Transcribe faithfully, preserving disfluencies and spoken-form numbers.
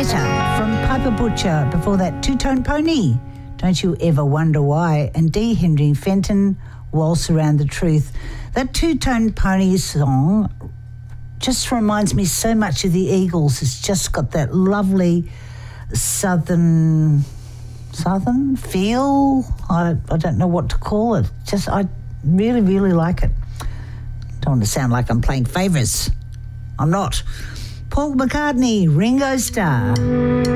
Letter from Piper Butcher. Before that, Two Tone Pony, Don't You Ever Wonder Why, and D. Henry Fenton, Waltz Around the Truth. That Two Tone Pony song just reminds me so much of the Eagles. It's just got that lovely southern southern feel. I, I don't know what to call it. Just I really, really like it. Don't want to sound like I'm playing favourites. I'm not. Paul McCartney, Ringo Starr.